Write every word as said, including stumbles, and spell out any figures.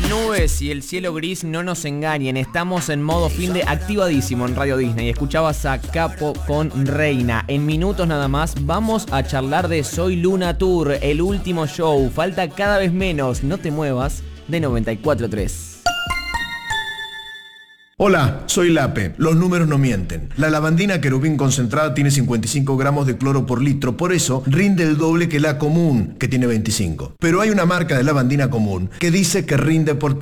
Nubes y el cielo gris no nos engañen. Estamos en modo fin de activadísimo en Radio Disney. Escuchabas a Capo con Reina. En minutos nada más vamos a charlar de Soy Luna Tour, el último show. Falta cada vez menos. No te muevas de noventa y cuatro punto tres. Hola, soy Lape. Los números no mienten. La lavandina querubín concentrada tiene cincuenta y cinco gramos de cloro por litro, por eso rinde el doble que la común, que tiene veinticinco. Pero hay una marca de lavandina común que dice que rinde por